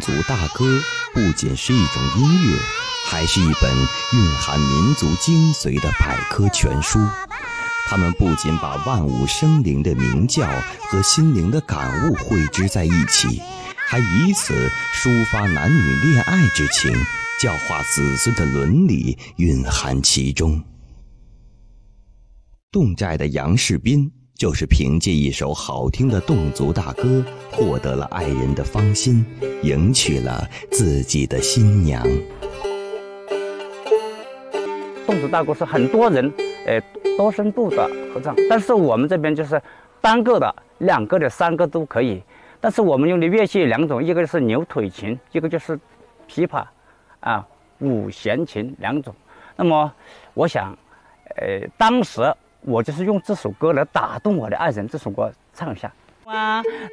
族大歌不仅是一种音乐，还是一本蕴含民族精髓的百科全书。他们不仅把万物生灵的鸣叫和心灵的感悟汇织在一起，还以此抒发男女恋爱之情，教化子孙的伦理蕴含其中。侗寨的杨士斌就是凭借一首好听的侗族大歌，获得了爱人的芳心，迎娶了自己的新娘。 侗族大歌是很多人多声部的合唱，但是我们这边就是单个的、两个的、三个都可以。但是我们用的乐器有两种，一个是牛腿琴，一个就是琵琶五弦琴两种。那么我想当时我就是用这首歌来打动我的爱人，这首歌唱一下。